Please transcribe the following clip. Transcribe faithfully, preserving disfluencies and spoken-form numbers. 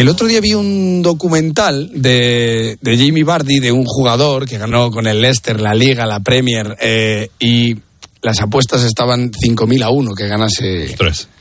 El otro día vi un documental de, de Jamie Vardy, de un jugador que ganó con el Leicester la Liga, la Premier, eh, y las apuestas estaban cinco mil a uno que ganase Tres.